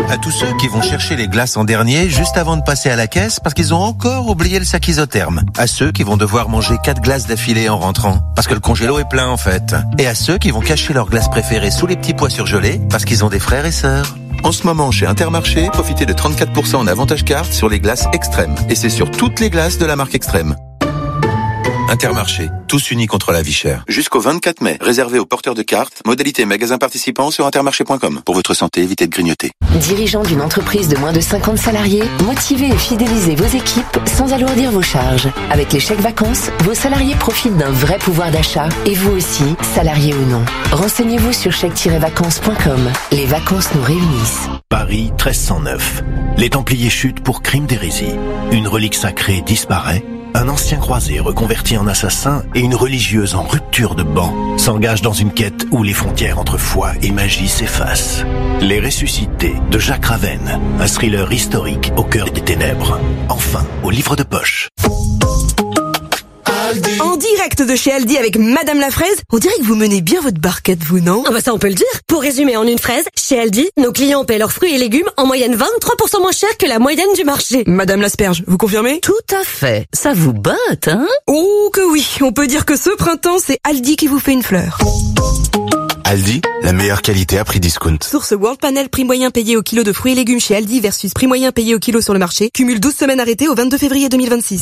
À tous ceux qui vont chercher les glaces en dernier juste avant de passer à la caisse parce qu'ils ont encore oublié le sac isotherme. À ceux qui vont devoir manger 4 glaces d'affilée en rentrant parce que le congélo est plein en fait. Et à ceux qui vont cacher leurs glaces préférées sous les petits pois surgelés parce qu'ils ont des frères et sœurs. En ce moment, chez Intermarché, profitez de 34% en avantage carte sur les glaces Extrême. Et c'est sur toutes les glaces de la marque Extrême. Intermarché, tous unis contre la vie chère. Jusqu'au 24 mai, réservé aux porteurs de cartes, modalité magasin participant sur intermarché.com. Pour votre santé, évitez de grignoter. Dirigeant d'une entreprise de moins de 50 salariés, motivez et fidélisez vos équipes sans alourdir vos charges. Avec les chèques vacances, vos salariés profitent d'un vrai pouvoir d'achat. Et vous aussi, salariés ou non. Renseignez-vous sur chèque-vacances.com. Les vacances nous réunissent. Paris 1309. Les Templiers chutent pour crime d'hérésie. Une relique sacrée disparaît. Un ancien croisé reconverti en assassin et une religieuse en rupture de banc s'engagent dans une quête où les frontières entre foi et magie s'effacent. Les Ressuscités de Jacques Ravenne, un thriller historique au cœur des ténèbres. Enfin, au livre de poche. En direct de chez Aldi avec Madame la Fraise, on dirait que vous menez bien votre barquette, vous, non? Ah bah ça on peut le dire. Pour résumer en une phrase, chez Aldi, nos clients paient leurs fruits et légumes en moyenne 23% moins cher que la moyenne du marché. Madame l'asperge, vous confirmez? Tout à fait. Ça vous botte, hein? Oh que oui, on peut dire que ce printemps, c'est Aldi qui vous fait une fleur. Aldi, la meilleure qualité à prix discount. Source World Panel, prix moyen payé au kilo de fruits et légumes chez Aldi versus prix moyen payé au kilo sur le marché. Cumule 12 semaines arrêtées au 22 février 2026.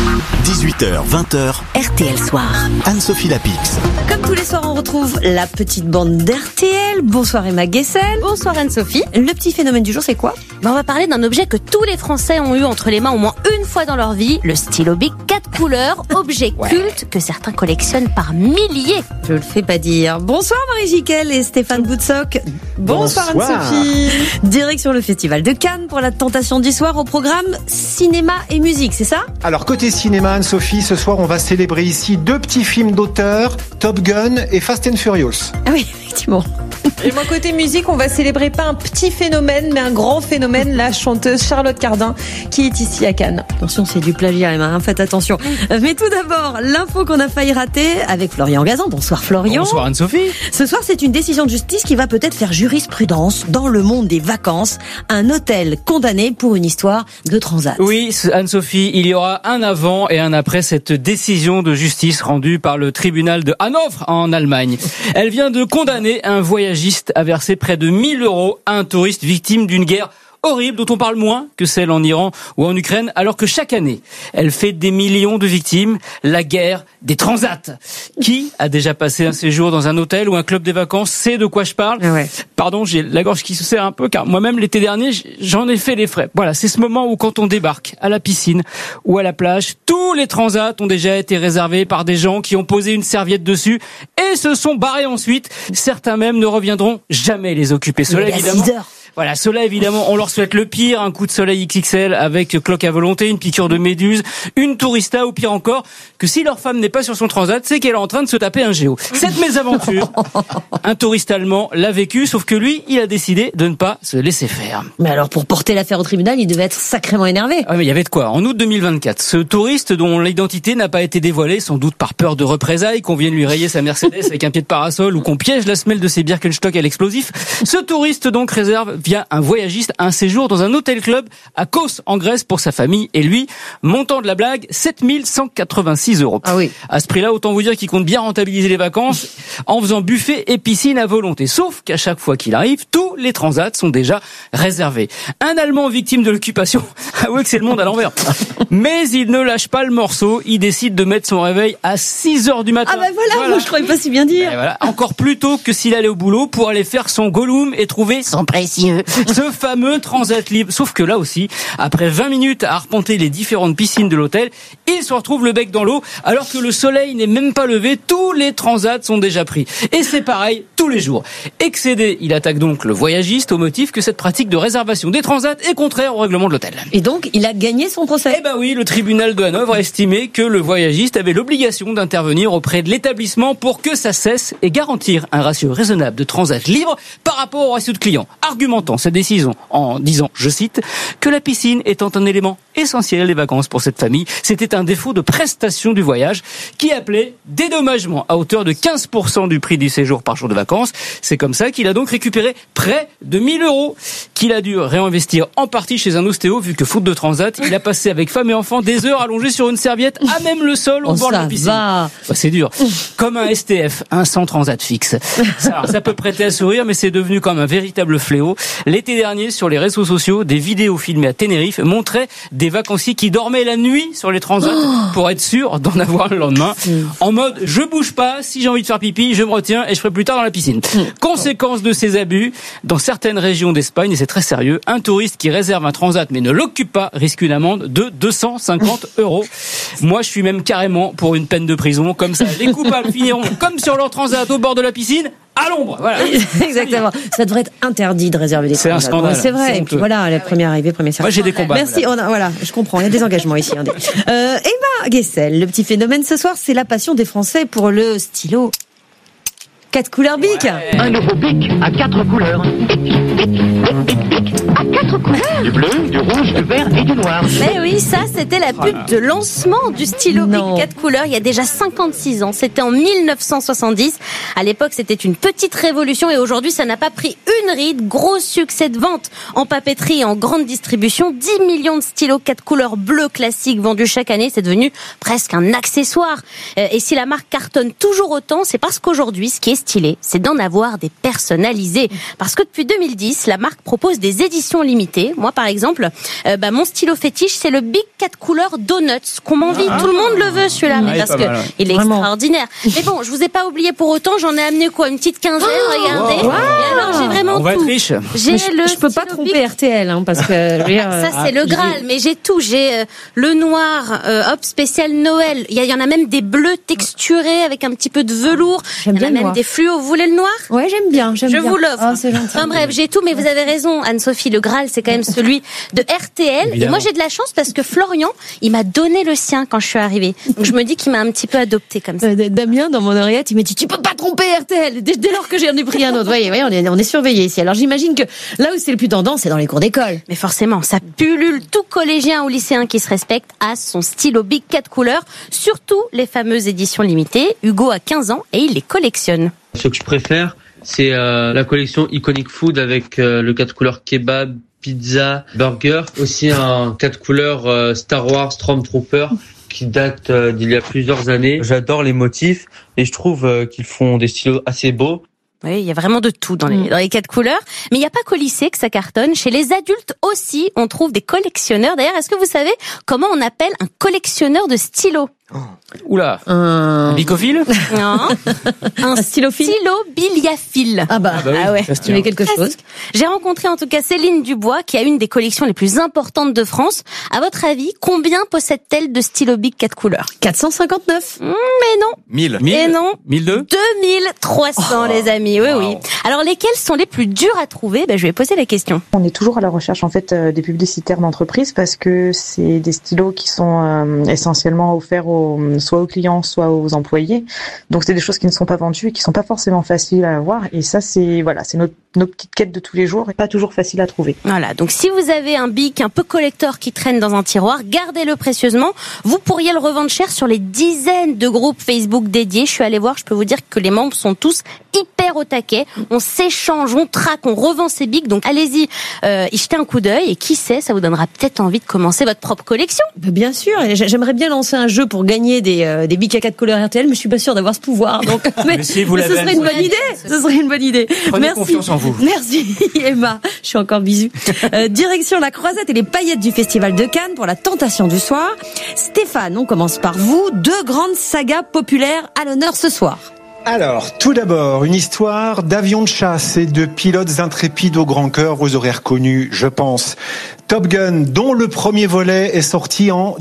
18h, 20h, RTL Soir. Anne-Sophie Lapix. Comme tous les soirs, on retrouve la petite bande d'RTL. Bonsoir Emma Guessel. Bonsoir Anne-Sophie. Le petit phénomène du jour, c'est quoi? On va parler d'un objet que tous les Français ont eu entre les mains au moins une fois dans leur vie, le stylo Bic 4 couleurs, objet culte que certains collectionnent par milliers. Je le fais pas dire. Bonsoir Marie Jiquel et Stéphane Boutsock. Bonsoir Anne-Sophie. Direction le Festival de Cannes pour la tentation du soir, au programme cinéma et musique, c'est ça? Alors côté cinéma, Anne-Sophie, ce soir on va célébrer ici 2 petits films d'auteur, Top Gun et Fast and Furious. Ah oui, effectivement. Et moi, côté musique, on va célébrer pas un petit phénomène, mais un grand phénomène, la chanteuse Charlotte Cardin, qui est ici à Cannes. Attention, c'est du plagiat, Emma, hein, faites attention. Mais tout d'abord, l'info qu'on a failli rater avec Florian Gazan. Bonsoir Florian. Bonsoir Anne-Sophie. Ce soir, c'est une décision de justice qui va peut-être faire jurisprudence dans le monde des vacances. Un hôtel condamné pour une histoire de transat. Oui, Anne-Sophie, il y aura un avant et un après cette décision de justice rendue par le tribunal de Hanovre en Allemagne. Elle vient de condamner un voyagiste à verser près de 1 000 € à un touriste victime d'une guerre horrible dont on parle moins que celle en Iran ou en Ukraine, alors que chaque année, elle fait des millions de victimes, la guerre des transats. Qui a déjà passé un séjour dans un hôtel ou un club des vacances sait de quoi je parle? Ouais. Pardon, j'ai la gorge qui se serre un peu, car moi-même, l'été dernier, j'en ai fait les frais. Voilà, c'est ce moment où quand on débarque à la piscine ou à la plage, tous les transats ont déjà été réservés par des gens qui ont posé une serviette dessus et se sont barrés ensuite. Certains même ne reviendront jamais les occuper. Cela, évidemment. Voilà, cela évidemment, on leur souhaite le pire, un coup de soleil XXL avec cloque à volonté, une piqûre de méduse, une tourista ou pire encore, que si leur femme n'est pas sur son transat, c'est qu'elle est en train de se taper un géo. Cette mésaventure, un touriste allemand l'a vécu, sauf que lui, il a décidé de ne pas se laisser faire. Mais alors, pour porter l'affaire au tribunal, il devait être sacrément énervé. Ah mais il y avait de quoi. En août 2024, ce touriste dont l'identité n'a pas été dévoilée, sans doute par peur de représailles, qu'on vienne lui rayer sa Mercedes avec un pied de parasol ou qu'on piège la semelle de ses Birkenstock à l'explosif, ce touriste donc réserve via un voyagiste un séjour dans un hôtel-club à Kos en Grèce pour sa famille et lui, montant de la blague, 7 186 €. Ah oui. À ce prix-là, autant vous dire qu'il compte bien rentabiliser les vacances en faisant buffet et piscine à volonté. Sauf qu'à chaque fois qu'il arrive, tous les transats sont déjà réservés. Un Allemand victime de l'occupation, avouez que c'est le monde à l'envers. Mais il ne lâche pas le morceau, il décide de mettre son réveil à 6 h du matin. Ah bah voilà. Moi, je croyais pas si bien dire. Et voilà, encore plus tôt que s'il allait au boulot pour aller faire son Gollum et trouver son précieux. Ce fameux transat libre. Sauf que là aussi, après 20 minutes à arpenter les différentes piscines de l'hôtel, il se retrouve le bec dans l'eau, alors que le soleil n'est même pas levé, tous les transats sont déjà pris. Et c'est pareil tous les jours. Excédé, il attaque donc le voyagiste au motif que cette pratique de réservation des transats est contraire au règlement de l'hôtel. Et donc, il a gagné son procès. Eh ben oui, le tribunal de Hanovre a estimé que le voyagiste avait l'obligation d'intervenir auprès de l'établissement pour que ça cesse et garantir un ratio raisonnable de transats libres par rapport au ratio de clients, argumentant sa décision en disant, je cite, que la piscine étant un élément essentiel des vacances pour cette famille, c'était un défaut de prestation du voyage qui appelait dédommagement à hauteur de 15% du prix du séjour par jour de vacances. C'est comme ça qu'il a donc récupéré près de 1 000 € qu'il a dû réinvestir en partie chez un ostéo, vu que faute de transat, il a passé avec femme et enfant des heures allongés sur une serviette à même le sol au bord de la piscine. C'est dur. Comme un STF, un sans transat fixe. Ça peut prêter à sourire, mais c'est devenu comme un véritable fléau. L'été dernier, sur les réseaux sociaux, des vidéos filmées à Tenerife montraient des vacanciers qui dormaient la nuit sur les transats pour être sûrs d'en avoir le lendemain. En mode, je bouge pas, si j'ai envie de faire pipi, je me retiens et je ferai plus tard dans la piscine. Conséquence de ces abus, dans certaines régions d'Espagne, et c'est très sérieux, un touriste qui réserve un transat mais ne l'occupe pas risque une amende de 250 €. Moi, je suis même carrément pour une peine de prison. Comme ça, les coupables finiront comme sur leur transat au bord de la piscine, à l'ombre. Voilà. Exactement. Ça devrait être interdit de réserver des transats. C'est un scandale. C'est vrai. Et puis voilà, la première arrivée, premier service. Moi, j'ai des combats. Merci. Voilà, je comprends. Il y a des engagements ici. Emma Guessel, le petit phénomène ce soir, c'est la passion des Français pour le stylo 4 couleurs Bic. Un nouveau Bic à 4 couleurs. À 4 couleurs. Du bleu, du rouge, du vert et du noir. Mais oui, ça c'était la pub de lancement du stylo Bic 4 couleurs il y a déjà 56 ans. C'était en 1970. À l'époque, c'était une petite révolution et aujourd'hui, ça n'a pas pris une ride. Gros succès de vente en papeterie et en grande distribution. 10 millions de stylos 4 couleurs bleu classiques vendus chaque année. C'est devenu presque un accessoire. Et si la marque cartonne toujours autant, c'est parce qu'aujourd'hui, ce qui est stylé, c'est d'en avoir des personnalisés. Parce que depuis 2010, la marque propose des éditions limitées. Moi, par exemple, mon stylo fétiche, c'est le Bic 4 couleurs Donuts qu'on m'envie. Tout le monde le veut, celui-là, mais parce que il est extraordinaire. Mais bon, je vous ai pas oublié pour autant. J'en ai amené une petite quinzaine. Regardez. Et alors, j'ai vraiment tout. Riche. Je peux pas tromper RTL, parce que ça c'est le Graal. Mais j'ai tout. J'ai le noir, spécial Noël. Il y en a même des bleus texturés avec un petit peu de velours. Il y en a même des fluos. Vous voulez le noir? Ouais, j'aime bien. Je vous l'offre. C'est gentil. Enfin bref, j'ai tout, mais vous avez raison, Anne-Sophie, le Graal, c'est quand même celui de RTL. Évidemment. Et moi, j'ai de la chance parce que Florian, il m'a donné le sien quand je suis arrivée. Donc je me dis qu'il m'a un petit peu adopté comme ça. Damien, dans mon oreillette, il m'a dit, tu peux pas tromper RTL dès lors que j'en ai pris un autre. Voyez, on est surveillé ici. Alors j'imagine que là où c'est le plus tendance, c'est dans les cours d'école. Mais forcément, ça pullule. Tout collégien ou lycéen qui se respecte a son stylo Bic 4 couleurs, surtout les fameuses éditions limitées. Hugo a 15 ans et il les collectionne. Ce que je préfère, c'est la collection Iconic Food avec le 4 couleurs kebab, pizza, burger. Aussi un 4 couleurs Star Wars Stormtrooper qui date d'il y a plusieurs années. J'adore les motifs et je trouve qu'ils font des stylos assez beaux. Oui, il y a vraiment de tout dans les 4 couleurs. Mais il n'y a pas qu'au lycée que ça cartonne. Chez les adultes aussi, on trouve des collectionneurs. D'ailleurs, est-ce que vous savez comment on appelle un collectionneur de stylos? Oula, un bicophile? Non, un stylophile. Stylobiliaphile. Ah ouais, tu mets quelque chose. J'ai rencontré en tout cas Céline Dubois qui a une des collections les plus importantes de France. À votre avis, combien possède-t-elle de stylos Bic 4 couleurs? 459. Mais non. 1000. Et non. 1002. 2300 les amis, oui. Alors lesquels sont les plus durs à trouver? Je vais poser la question. On est toujours à la recherche en fait des publicitaires d'entreprise parce que c'est des stylos qui sont essentiellement offerts soit aux clients, soit aux employés. Donc c'est des choses qui ne sont pas vendues et qui sont pas forcément faciles à avoir. Et ça, c'est nos petites quêtes de tous les jours et pas toujours facile à trouver. Voilà. Donc si vous avez un Bic un peu collector qui traîne dans un tiroir, gardez-le précieusement. Vous pourriez le revendre cher sur les dizaines de groupes Facebook dédiés. Je suis allée voir, je peux vous dire que les membres sont tous hyper au taquet. On s'échange, on traque, on revend ses Bics. Donc allez-y, y jetez un coup d'œil et qui sait, ça vous donnera peut-être envie de commencer votre propre collection. Bien sûr. J'aimerais bien lancer un jeu pour gagner des Bic à 4 couleurs RTL, mais je suis pas sûre d'avoir ce pouvoir. Donc, mais ce serait une bonne idée. Ce serait une bonne idée. Prenez confiance en vous. Merci Emma. Je suis encore bisous. Direction la Croisette et les paillettes du Festival de Cannes pour la tentation du soir. Stéphane, on commence par vous. 2 grandes sagas populaires à l'honneur ce soir. Alors, tout d'abord, une histoire d'avions de chasse et de pilotes intrépides au grand cœur. Vous aurez reconnu, je pense, Top Gun, dont le premier volet est sorti en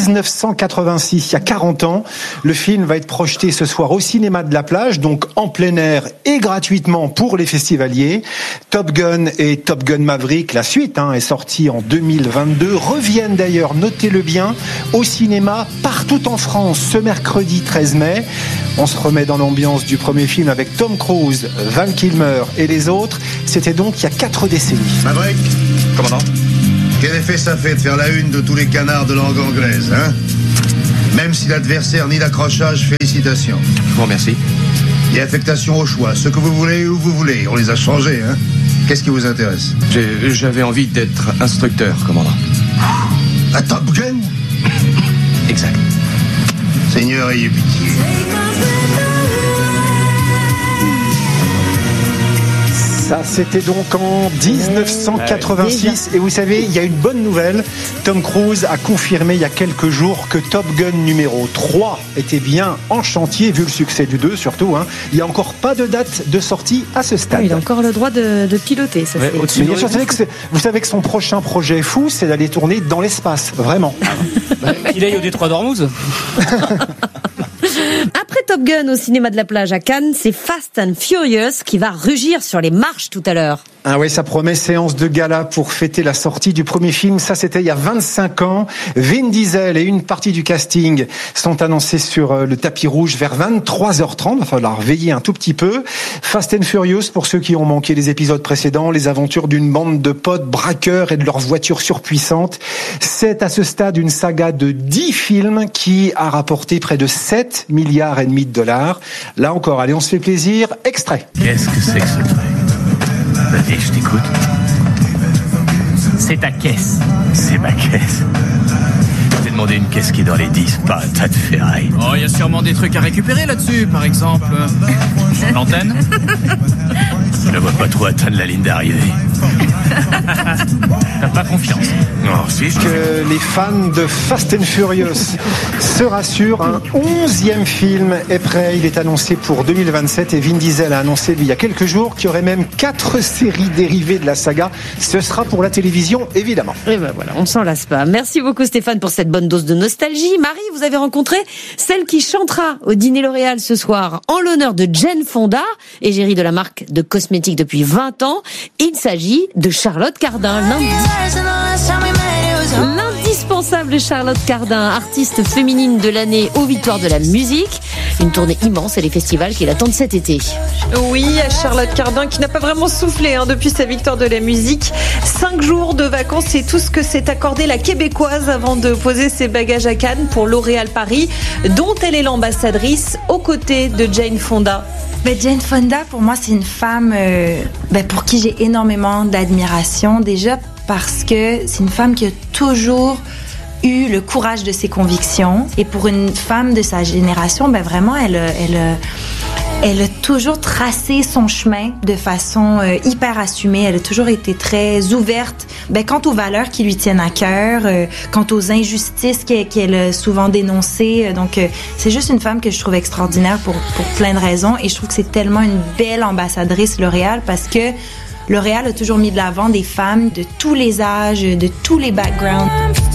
1986, il y a 40 ans. Le film va être projeté ce soir au cinéma de la plage, donc en plein air et gratuitement pour les festivaliers. Top Gun et Top Gun Maverick, la suite, est sortie en 2022, reviennent d'ailleurs, notez-le bien, au cinéma partout en France ce mercredi 13 mai. On se remet dans l'ambiance du premier film avec Tom Cruise, Val Kilmer et les autres. C'était donc il y a 4 décennies. Maverick, Commandant. Quel effet ça fait de faire la une de tous les canards de langue anglaise, Même si l'adversaire nie l'accrochage, félicitations. Je vous remercie. Et affectation au choix, ce que vous voulez où vous voulez. On les a changés, Qu'est-ce qui vous intéresse? J'avais envie d'être instructeur, commandant. À Top Gun? Exact. Seigneur, ayez pitié. Ça, c'était donc en 1986. Et vous savez, il y a une bonne nouvelle. Tom Cruise a confirmé il y a quelques jours que Top Gun numéro 3 était bien en chantier, vu le succès du 2 surtout. Il n'y a encore pas de date de sortie à ce stade. Il a encore le droit de piloter. Ça, mais bien sûr, vous savez que son prochain projet fou, c'est d'aller tourner dans l'espace. Vraiment. Il aille au Détroit d'Ormuz. Après Top Gun au cinéma de la plage à Cannes, c'est Fast and Furious qui va rugir sur les marches tout à l'heure. Ah oui, ça promet séance de gala pour fêter la sortie du premier film. Ça, c'était il y a 25 ans. Vin Diesel et une partie du casting sont annoncés sur le tapis rouge vers 23h30. Il va falloir veiller un tout petit peu. Fast and Furious, pour ceux qui ont manqué les épisodes précédents, les aventures d'une bande de potes braqueurs et de leurs voitures surpuissantes. C'est à ce stade une saga de 10 films qui a rapporté près de 7,5 milliards de dollars. Là encore, allez, on se fait plaisir. Extrait. Qu'est-ce que c'est que ce truc? Vas-y, je t'écoute. C'est ta caisse. C'est ma caisse. Je t'ai demandé une caisse qui est dans les 10, pas un tas de ferraille. Oh, il y a sûrement des trucs à récupérer là-dessus, par exemple. L'antenne? Je ne vois pas trop atteindre la ligne d'arrivée. T'as pas confiance? Non, si que les fans de Fast and Furious se rassurent, un 11e film est prêt. Il est annoncé pour 2027 et Vin Diesel a annoncé il y a quelques jours qu'il y aurait même 4 séries dérivées de la saga. Ce sera pour la télévision, évidemment. Et ben voilà, on ne s'en lasse pas. Merci beaucoup Stéphane pour cette bonne dose de nostalgie. Marie, vous avez rencontré celle qui chantera au dîner L'Oréal ce soir en l'honneur de Jane Fonda, égérie de la marque de cosmétiques depuis 20 ans. Il s'agit de Charlotte Cardin, l'indispensable Charlotte Cardin, artiste féminine de l'année aux Victoires de la musique. Une tournée immense et les festivals qui l'attendent cet été. Oui, Charlotte Cardin qui n'a pas vraiment soufflé depuis sa victoire de la musique. 5 jours de vacances, c'est tout ce que s'est accordé la Québécoise avant de poser ses bagages à Cannes pour L'Oréal Paris, dont elle est l'ambassadrice aux côtés de Jane Fonda. Mais Jane Fonda, pour moi, c'est une femme pour qui j'ai énormément d'admiration. Déjà parce que c'est une femme qui a toujours eu le courage de ses convictions. Et pour une femme de sa génération, vraiment, elle a toujours tracé son chemin de façon hyper assumée. Elle a toujours été très ouverte quant aux valeurs qui lui tiennent à cœur, quant aux injustices qu'elle a souvent dénoncées. Donc, c'est juste une femme que je trouve extraordinaire pour plein de raisons. Et je trouve que c'est tellement une belle ambassadrice L'Oréal parce que L'Oréal a toujours mis de l'avant des femmes de tous les âges, de tous les backgrounds.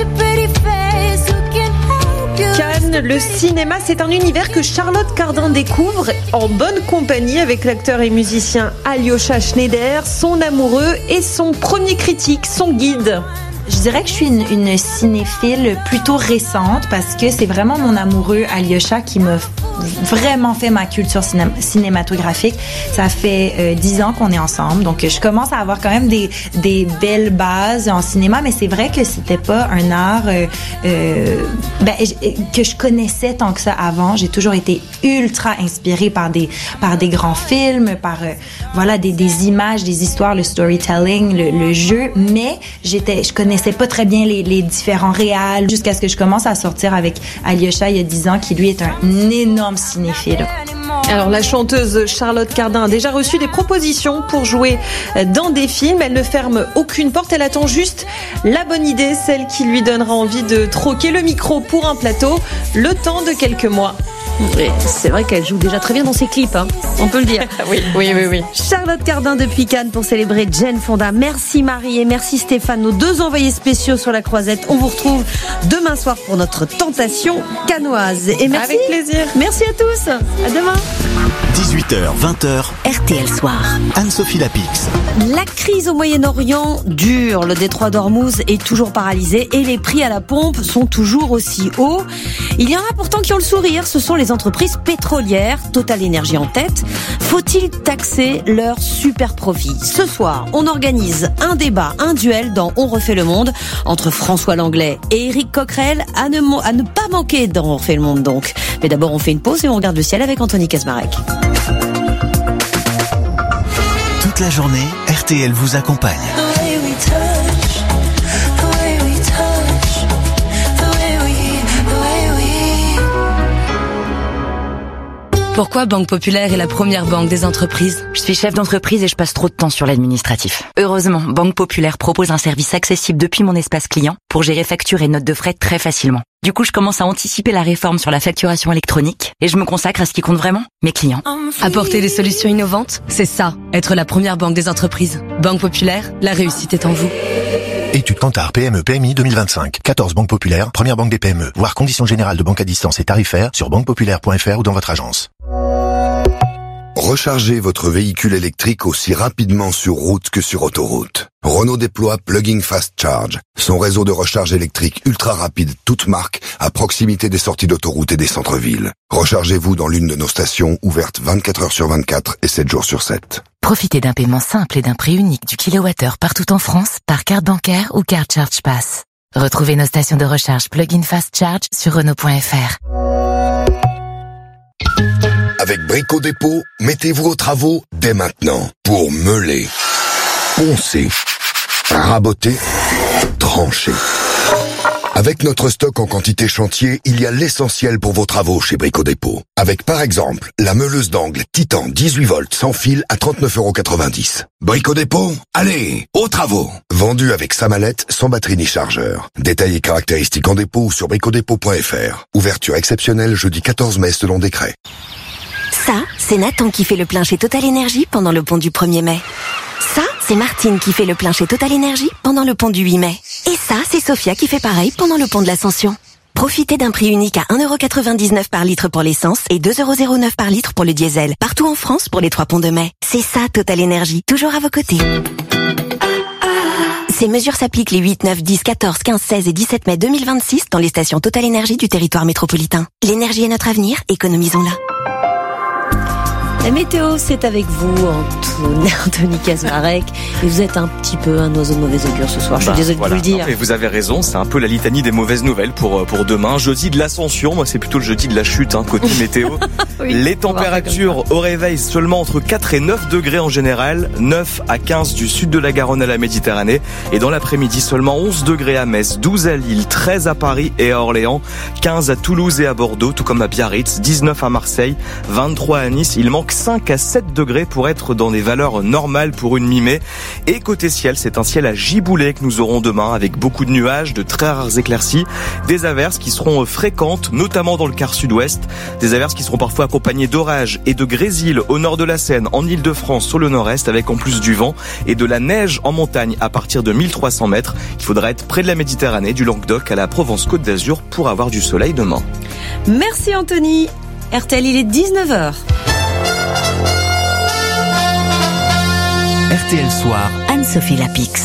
Cannes, le cinéma, c'est un univers que Charlotte Cardin découvre en bonne compagnie avec l'acteur et musicien Alyosha Schneider, son amoureux et son premier critique, son guide. Je dirais que je suis une cinéphile plutôt récente parce que c'est vraiment mon amoureux Alyosha qui m'a vraiment fait ma culture cinématographique. Ça fait 10 ans qu'on est ensemble, donc je commence à avoir quand même des belles bases en cinéma, mais c'est vrai que c'était pas un art que je connaissais tant que ça avant. J'ai toujours été ultra inspirée par des grands films, par des images, des histoires, le storytelling, le jeu, mais je connaissais pas très bien les différents réals jusqu'à ce que je commence à sortir avec Alyosha il y a 10 ans qui lui est un énorme cinéphile. Alors la chanteuse Charlotte Cardin a déjà reçu des propositions pour jouer dans des films. Elle ne ferme aucune porte, elle attend juste la bonne idée, celle qui lui donnera envie de troquer le micro pour un plateau, le temps de quelques mois. Oui, c'est vrai qu'elle joue déjà très bien dans ses clips, on peut le dire. Oui. Charlotte Cardin depuis Cannes pour célébrer Jane Fonda. Merci Marie et merci Stéphane, nos 2 envoyés spéciaux sur la Croisette. On vous retrouve demain soir pour notre tentation cannoise. Et merci. Avec plaisir. Merci à tous. À demain. 18h, 20h. RTL Soir. Anne-Sophie Lapix. La crise au Moyen-Orient dure. Le détroit d'Ormuz est toujours paralysé et les prix à la pompe sont toujours aussi hauts. Il y en a pourtant qui ont le sourire. Ce sont les entreprises pétrolières. Total Énergie en tête. Faut-il taxer leurs super profits? Ce soir, on organise un débat, un duel dans On refait le monde entre François Langlais et Éric Coquerel à ne pas manquer dans On refait le monde donc. Mais d'abord, on fait une pause et on regarde le ciel avec Anthony Kazmarek. Toute la journée, RTL. RTL vous accompagne. Pourquoi Banque Populaire est la première banque des entreprises? Je suis chef d'entreprise et je passe trop de temps sur l'administratif. Heureusement, Banque Populaire propose un service accessible depuis mon espace client pour gérer factures et notes de frais très facilement. Du coup, je commence à anticiper la réforme sur la facturation électronique et je me consacre à ce qui compte vraiment, mes clients. Apporter des solutions innovantes, c'est ça, être la première banque des entreprises. Banque Populaire, la réussite est en vous. Étude Kantar PME PMI 2025. 14 banques populaires, première banque des PME. Voir conditions générales de banque à distance et tarifaires sur banquepopulaire.fr ou dans votre agence. Rechargez votre véhicule électrique aussi rapidement sur route que sur autoroute. Renault déploie Plug-in Fast Charge, son réseau de recharge électrique ultra rapide toute marque à proximité des sorties d'autoroute et des centres-villes. Rechargez-vous dans l'une de nos stations ouvertes 24 heures sur 24 et 7 jours sur 7. Profitez d'un paiement simple et d'un prix unique du kilowattheure partout en France par carte bancaire ou carte Charge Pass. Retrouvez nos stations de recharge Plug-in Fast Charge sur Renault.fr. Avec Brico Dépôt, mettez-vous aux travaux dès maintenant pour meuler, poncer, raboter, trancher. Avec notre stock en quantité chantier, il y a l'essentiel pour vos travaux chez Brico Dépôt. Avec par exemple la meuleuse d'angle Titan 18 volts sans fil à 39,90 €. Brico Dépôt, allez, aux travaux. Vendu avec sa mallette, sans batterie ni chargeur. Détails et caractéristiques en dépôt ou sur bricodépôt.fr. Ouverture exceptionnelle jeudi 14 mai selon décret. Ça, c'est Nathan qui fait le plein chez Total Energy pendant le pont du 1er mai. Ça, c'est Martine qui fait le plein chez Total Energy pendant le pont du 8 mai. Et ça, c'est Sophia qui fait pareil pendant le pont de l'Ascension. Profitez d'un prix unique à 1,99 € par litre pour l'essence et 2,09 € par litre pour le diesel. Partout en France pour les 3 ponts de mai. C'est ça, Total Energy. Toujours à vos côtés. Ces mesures s'appliquent les 8, 9, 10, 14, 15, 16 et 17 mai 2026 dans les stations Total Energy du territoire métropolitain. L'énergie est notre avenir, économisons-la. La météo, c'est avec vous, Anthony Kaczmarek. Et vous êtes un petit peu un oiseau de mauvais augure ce soir. Je suis désolée de vous le dire. Et vous avez raison, c'est un peu la litanie des mauvaises nouvelles pour demain. Jeudi de l'ascension, moi c'est plutôt le jeudi de la chute, côté météo. Oui, les températures au réveil seulement entre 4 et 9 degrés en général, 9 à 15 du sud de la Garonne à la Méditerranée. Et dans l'après-midi, seulement 11 degrés à Metz, 12 à Lille, 13 à Paris et à Orléans, 15 à Toulouse et à Bordeaux, tout comme à Biarritz, 19 à Marseille, 23 à Nice. Il manque 5 à 7 degrés pour être dans des valeurs normales pour une mi-mai. Et côté ciel, c'est un ciel à giboulée que nous aurons demain avec beaucoup de nuages, de très rares éclaircies, des averses qui seront fréquentes, notamment dans le quart sud-ouest, des averses qui seront parfois accompagnées d'orages et de grésil au nord de la Seine, en Île-de-France, sur le nord-est, avec en plus du vent et de la neige en montagne à partir de 1300 mètres. Il faudra être près de la Méditerranée, du Languedoc à la Provence-Côte d'Azur pour avoir du soleil demain. Merci Anthony. RTL, il est 19h. RTL Soir, Anne-Sophie Lapix.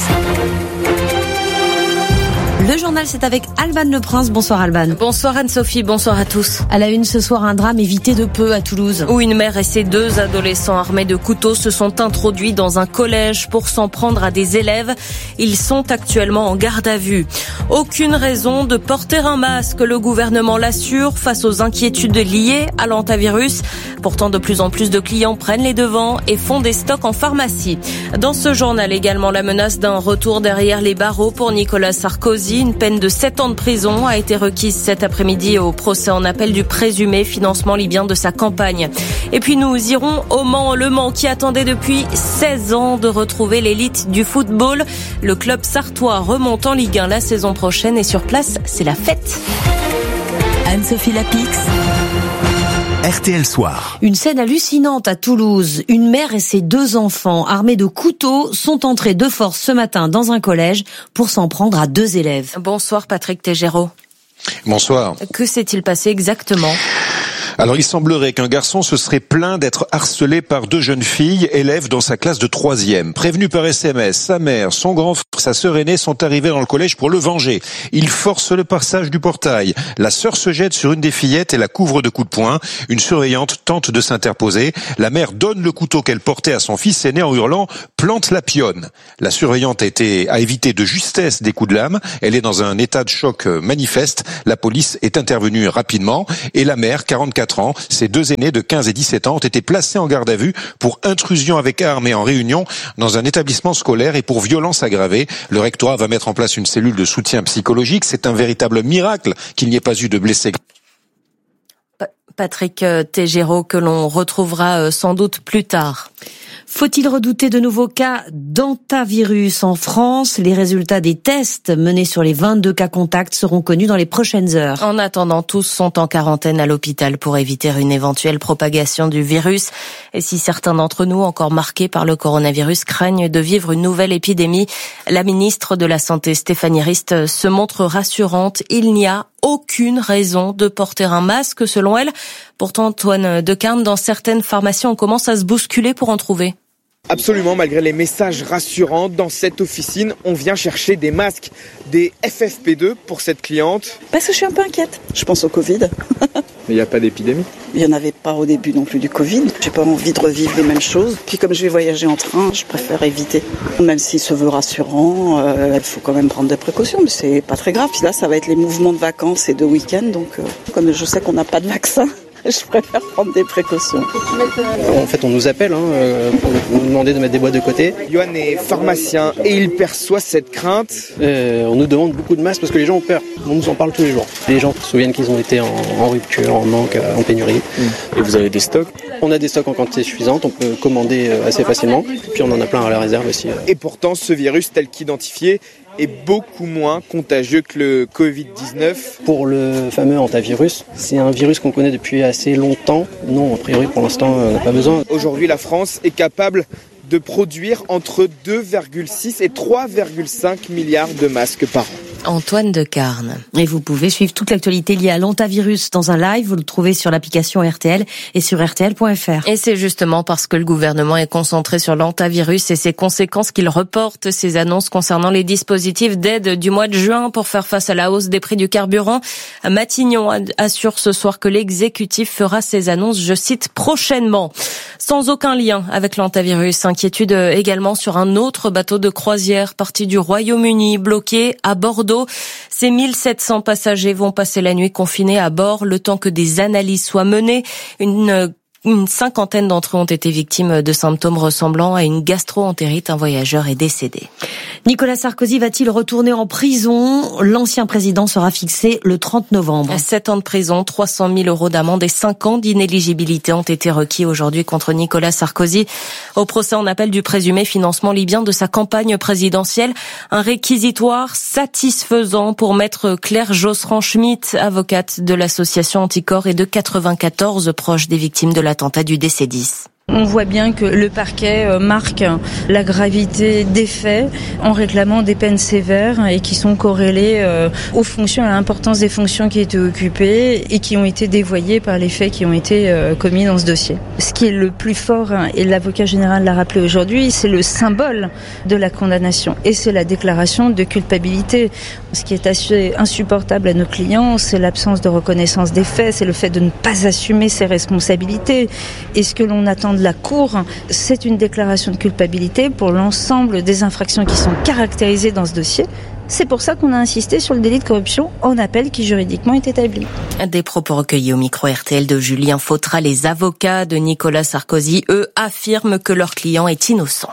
Le journal, c'est avec Alban Le Prince. Bonsoir Alban. Bonsoir Anne-Sophie, bonsoir à tous. À la une ce soir, un drame évité de peu à Toulouse. Où une mère et ses 2 adolescents armés de couteaux se sont introduits dans un collège pour s'en prendre à des élèves. Ils sont actuellement en garde à vue. Aucune raison de porter un masque, le gouvernement l'assure, face aux inquiétudes liées à l'hantavirus. Pourtant, de plus en plus de clients prennent les devants et font des stocks en pharmacie. Dans ce journal également, la menace d'un retour derrière les barreaux pour Nicolas Sarkozy. Une peine de 7 ans de prison a été requise cet après-midi au procès en appel du présumé financement libyen de sa campagne. Et puis nous irons au Mans, Le Mans qui attendait depuis 16 ans de retrouver l'élite du football. Le club sartois remonte en Ligue 1 la saison prochaine et sur place, c'est la fête. Anne-Sophie Lapix. RTL Soir. Une scène hallucinante à Toulouse. Une mère et ses 2 enfants armés de couteaux sont entrés de force ce matin dans un collège pour s'en prendre à 2 élèves. Bonsoir Patrick Tégéraud. Bonsoir. Que s'est-il passé exactement ? Alors, il semblerait qu'un garçon se serait plaint d'être harcelé par 2 jeunes filles, élèves dans sa classe de 3e. Prévenus par SMS, sa mère, son grand frère, sa sœur aînée sont arrivés dans le collège pour le venger. Il force le passage du portail. La sœur se jette sur une des fillettes et la couvre de coups de poing. Une surveillante tente de s'interposer. La mère donne le couteau qu'elle portait à son fils aîné en hurlant « Plante la pionne ». La surveillante a évité de justesse des coups de lame. Elle est dans un état de choc manifeste. La police est intervenue rapidement et la mère, 44 24 ans. Ses deux aînés de 15 et 17 ans ont été placés en garde à vue pour intrusion avec armes et en réunion dans un établissement scolaire et pour violence aggravée. Le rectorat va mettre en place une cellule de soutien psychologique. C'est un véritable miracle qu'il n'y ait pas eu de blessés. Patrick Tégéraud, que l'on retrouvera sans doute plus tard. Faut-il redouter de nouveaux cas d'hantavirus en France? Les résultats des tests menés sur les 22 cas contacts seront connus dans les prochaines heures. En attendant, tous sont en quarantaine à l'hôpital pour éviter une éventuelle propagation du virus. Et si certains d'entre nous, encore marqués par le coronavirus, craignent de vivre une nouvelle épidémie, la ministre de la Santé, Stéphanie Rist, se montre rassurante. Il n'y a aucune raison de porter un masque, selon elle. Pourtant, Antoine Decarne, dans certaines pharmacies, on commence à se bousculer pour en trouver. Absolument, malgré les messages rassurants, dans cette officine, on vient chercher des masques, des FFP2 pour cette cliente. Parce que je suis un peu inquiète, je pense au Covid. Mais il n'y a pas d'épidémie? Il n'y en avait pas au début non plus du Covid. J'ai pas envie de revivre les mêmes choses. Puis comme je vais voyager en train, je préfère éviter. Même s'il se veut rassurant, il faut quand même prendre des précautions, mais c'est pas très grave. Puis là, ça va être les mouvements de vacances et de week-end, donc comme je sais qu'on n'a pas de vaccin, je préfère prendre des précautions. En fait, on nous appelle pour nous demander de mettre des boîtes de côté. Yoann est pharmacien et il perçoit cette crainte. On nous demande beaucoup de masques parce que les gens ont peur. On nous en parle tous les jours. Les gens se souviennent qu'ils ont été en rupture, en manque, en pénurie. Et vous avez des stocks? On a des stocks en quantité suffisante, on peut commander assez facilement. Puis on en a plein à la réserve aussi. Et pourtant, ce virus tel qu'identifié est beaucoup moins contagieux que le Covid-19. Pour le fameux hantavirus, c'est un virus qu'on connaît depuis assez longtemps. Non, a priori, pour l'instant, on n'a pas besoin. Aujourd'hui, la France est capable de produire entre 2,6 et 3,5 milliards de masques par an. Antoine Decarne. Et vous pouvez suivre toute l'actualité liée à l'hantavirus dans un live. Vous le trouvez sur l'application RTL et sur RTL.fr. Et c'est justement parce que le gouvernement est concentré sur l'hantavirus et ses conséquences qu'il reporte ses annonces concernant les dispositifs d'aide du mois de juin pour faire face à la hausse des prix du carburant. Matignon assure ce soir que l'exécutif fera ses annonces, je cite, prochainement. Sans aucun lien avec l'hantavirus. Inquiétude également sur un autre bateau de croisière parti du Royaume-Uni, bloqué à Bordeaux. Ces 1700 passagers vont passer la nuit confinés à bord le temps que des analyses soient menées. Une cinquantaine d'entre eux ont été victimes de symptômes ressemblant à une gastro-entérite. Un voyageur est décédé. Nicolas Sarkozy va-t-il retourner en prison? L'ancien président sera fixé le 30 novembre. 7 ans de prison, 300 000 euros d'amende et 5 ans d'inéligibilité ont été requis aujourd'hui contre Nicolas Sarkozy au procès en appel du présumé financement libyen de sa campagne présidentielle. Un réquisitoire satisfaisant pour maître Claire Josserand-Schmitt, avocate de l'association Anticorps et de 94 proches des victimes de l'attentat du DC-10. On voit bien que le parquet marque la gravité des faits en réclamant des peines sévères et qui sont corrélées aux fonctions, à l'importance des fonctions qui étaient occupées et qui ont été dévoyées par les faits qui ont été commis dans ce dossier. Ce qui est le plus fort, et l'avocat général l'a rappelé aujourd'hui, c'est le symbole de la condamnation et c'est la déclaration de culpabilité. Ce qui est assez insupportable à nos clients, c'est l'absence de reconnaissance des faits, c'est le fait de ne pas assumer ses responsabilités. Et ce que l'on attend de la Cour, c'est une déclaration de culpabilité pour l'ensemble des infractions qui sont caractérisées dans ce dossier. C'est pour ça qu'on a insisté sur le délit de corruption en appel qui juridiquement est établi. Des propos recueillis au micro RTL de Julien Fautra. Les avocats de Nicolas Sarkozy, eux, affirment que leur client est innocent.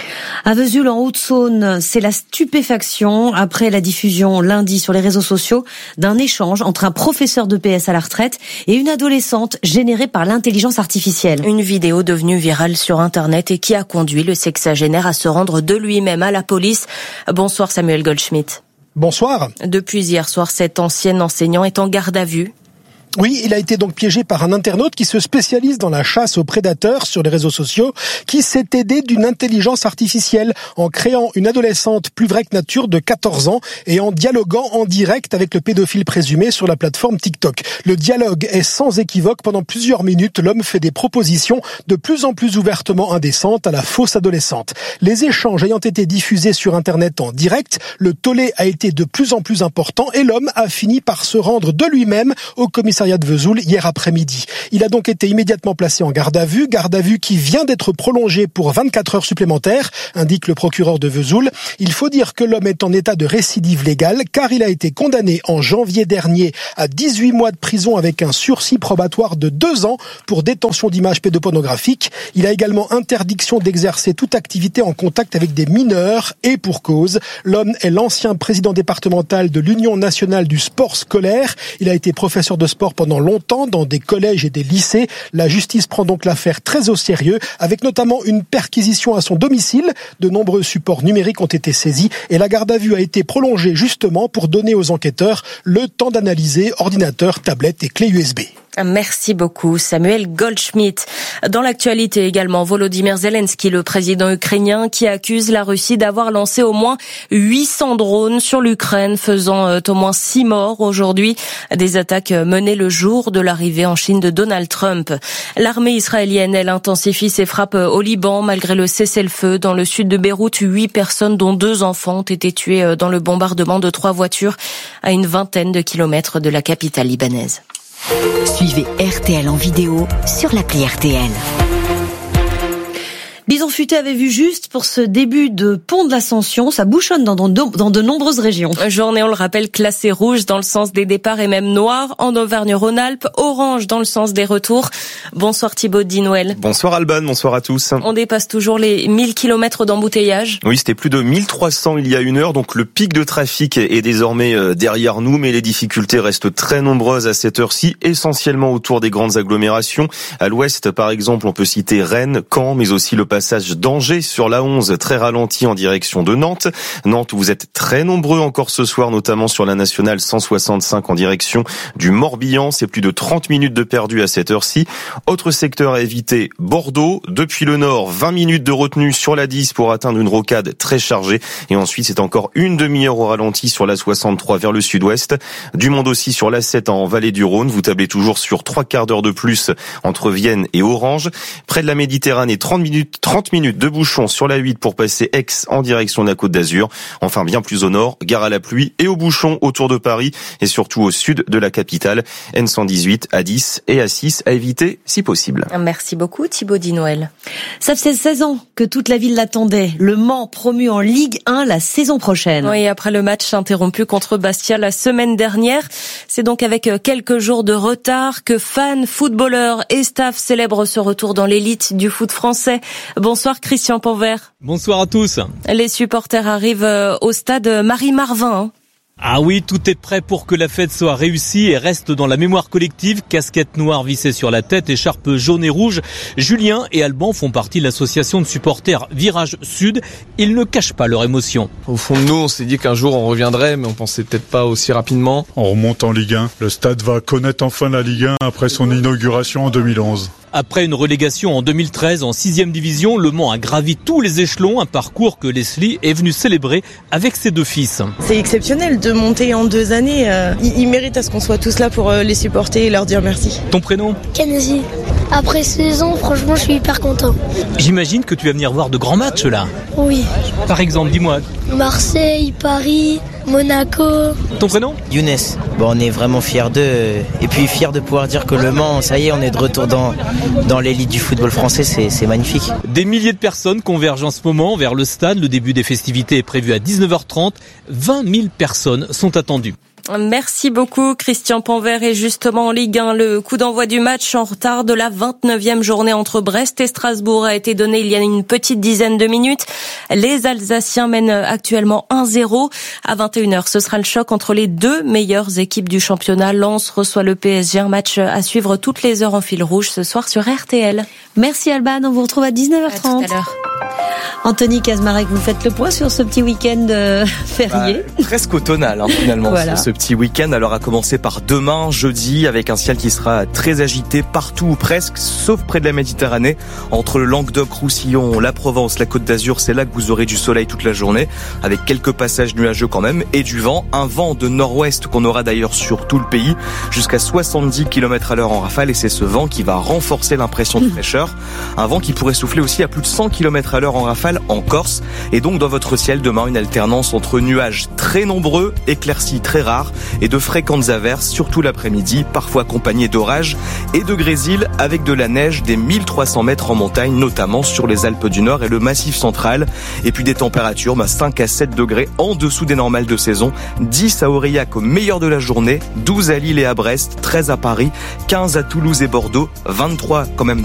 À Vesoul, en Haute-Saône, c'est la stupéfaction après la diffusion lundi sur les réseaux sociaux d'un échange entre un professeur d'EPS à la retraite et une adolescente générée par l'intelligence artificielle. Une vidéo devenue virale sur Internet et qui a conduit le sexagénaire à se rendre de lui-même à la police. Bonsoir Samuel Goldschmidt. Bonsoir. Depuis hier soir, cet ancien enseignant est en garde à vue. Oui, il a été donc piégé par un internaute qui se spécialise dans la chasse aux prédateurs sur les réseaux sociaux, qui s'est aidé d'une intelligence artificielle en créant une adolescente plus vraie que nature de 14 ans et en dialoguant en direct avec le pédophile présumé sur la plateforme TikTok. Le dialogue est sans équivoque. Pendant plusieurs minutes, l'homme fait des propositions de plus en plus ouvertement indécentes à la fausse adolescente. Les échanges ayant été diffusés sur Internet en direct, le tollé a été de plus en plus important et l'homme a fini par se rendre de lui-même au commissariat commissariat de Vesoul hier après-midi. Il a donc été immédiatement placé en garde à vue qui vient d'être prolongée pour 24 heures supplémentaires, indique le procureur de Vesoul. Il faut dire que l'homme est en état de récidive légale car il a été condamné en janvier dernier à 18 mois de prison avec un sursis probatoire de 2 ans pour détention d'images pédopornographiques. Il a également interdiction d'exercer toute activité en contact avec des mineurs et pour cause. L'homme est l'ancien président départemental de l'Union nationale du sport scolaire. Il a été professeur de sport pendant longtemps dans des collèges et des lycées. La justice prend donc l'affaire très au sérieux, avec notamment une perquisition à son domicile. De nombreux supports numériques ont été saisis et la garde à vue a été prolongée justement pour donner aux enquêteurs le temps d'analyser ordinateur, tablette et clé USB. Merci beaucoup, Samuel Goldschmidt. Dans l'actualité également, Volodymyr Zelensky, le président ukrainien, qui accuse la Russie d'avoir lancé au moins 800 drones sur l'Ukraine, faisant au moins 6 morts aujourd'hui. Des attaques menées le jour de l'arrivée en Chine de Donald Trump. L'armée israélienne, elle intensifie ses frappes au Liban, malgré le cessez-le-feu. Dans le sud de Beyrouth, 8 personnes, dont 2 enfants, ont été tuées dans le bombardement de 3 voitures à une vingtaine de kilomètres de la capitale libanaise. Suivez RTL en vidéo sur l'appli RTL. Bison Futé avait vu juste pour ce début de pont de l'Ascension. Ça bouchonne dans de nombreuses régions. Journée, on le rappelle, classée rouge dans le sens des départs et même noire en Auvergne-Rhône-Alpes, orange dans le sens des retours. Bonsoir Thibaut Dinouel. Bonsoir Alban, bonsoir à tous. On dépasse toujours les 1000 km d'embouteillage. Oui, c'était plus de 1300 il y a une heure, donc le pic de trafic est désormais derrière nous, mais les difficultés restent très nombreuses à cette heure-ci, essentiellement autour des grandes agglomérations. À l'ouest, par exemple, on peut citer Rennes, Caen, mais aussi le passage d'Angers sur la 11, très ralenti en direction de Nantes. Nantes, vous êtes très nombreux encore ce soir, notamment sur la nationale 165 en direction du Morbihan. C'est plus de 30 minutes de perdu à cette heure-ci. Autre secteur à éviter, Bordeaux. Depuis le nord, 20 minutes de retenue sur la 10 pour atteindre une rocade très chargée. Et ensuite, c'est encore une demi-heure au ralenti sur la 63 vers le sud-ouest. Du monde aussi sur la 7 en vallée du Rhône. Vous tablez toujours sur 3 quarts d'heure de plus entre Vienne et Orange. Près de la Méditerranée, 30 minutes de bouchons sur la 8 pour passer Aix en direction de la Côte d'Azur. Enfin, bien plus au nord, gare à la pluie et au bouchon autour de Paris et surtout au sud de la capitale. N118, A10 et A6 à éviter si possible. Merci beaucoup Thibaut Dinouel. Ça fait 16 ans que toute la ville l'attendait. Le Mans promu en Ligue 1 la saison prochaine. Oui, après le match interrompu contre Bastia la semaine dernière, c'est donc avec quelques jours de retard que fans, footballeurs et staff célèbrent ce retour dans l'élite du foot français. Bonsoir Christian Panvert. Bonsoir à tous. Les supporters arrivent au stade Marie-Marvin. Ah oui, tout est prêt pour que la fête soit réussie et reste dans la mémoire collective. Casquette noire vissée sur la tête, écharpe jaune et rouge. Julien et Alban font partie de l'association de supporters Virage Sud. Ils ne cachent pas leur émotion. Au fond de nous, on s'est dit qu'un jour on reviendrait, mais on pensait peut-être pas aussi rapidement. On remonte en Ligue 1. Le stade va connaître enfin la Ligue 1 après son inauguration en 2011. Après une relégation en 2013 en 6e division, Le Mans a gravi tous les échelons, un parcours que Leslie est venue célébrer avec ses 2 fils. C'est exceptionnel de monter en 2 années. Ils méritent à ce qu'on soit tous là pour les supporter et leur dire merci. Ton prénom ? Kennedy. Après 16 ans, franchement, je suis hyper content. J'imagine que tu vas venir voir de grands matchs là. Oui. Par exemple, dis-moi. Marseille, Paris, Monaco. Ton prénom ? Younes. Bon, on est vraiment fiers d'eux. Et puis fiers de pouvoir dire que Le Mans, ça y est, on est de retour dans l'élite du football français, c'est magnifique. Des milliers de personnes convergent en ce moment vers le stade. Le début des festivités est prévu à 19h30. 20 000 personnes sont attendues. Merci beaucoup Christian Panvert. Et justement en Ligue 1, le coup d'envoi du match en retard de la 29e journée entre Brest et Strasbourg a été donné il y a une petite dizaine de minutes. Les Alsaciens mènent actuellement 1-0. À 21h, ce sera le choc entre les 2 meilleures équipes du championnat. Lens reçoit le PSG, un match à suivre toutes les heures en fil rouge ce soir sur RTL. Merci Alban, on vous retrouve à 19h30. À tout à l'heure. Anthony Kazmarek, vous faites le point sur ce petit week-end férié. Presque automnal finalement, voilà. Ce petit week-end. Alors à commencer par demain, jeudi, avec un ciel qui sera très agité partout ou presque, sauf près de la Méditerranée. Entre le Languedoc-Roussillon, la Provence, la Côte d'Azur, c'est là que vous aurez du soleil toute la journée, avec quelques passages nuageux quand même, et du vent. Un vent de nord-ouest qu'on aura d'ailleurs sur tout le pays, jusqu'à 70 km/h en rafale, et c'est ce vent qui va renforcer l'impression de fraîcheur. Un vent qui pourrait souffler aussi à plus de 100 km/h en rafale en Corse. Et donc dans votre ciel demain, une alternance entre nuages très nombreux, éclaircies très rares, soir et de fréquentes averses, surtout l'après-midi, parfois accompagnées d'orages et de grésil avec de la neige des 1300 mètres en montagne, notamment sur les Alpes du Nord et le Massif central. Et puis des températures 5 à 7 degrés en dessous des normales de saison. 10 à Aurillac au meilleur de la journée, 12 à Lille et à Brest, 13 à Paris, 15 à Toulouse et Bordeaux, 23 quand même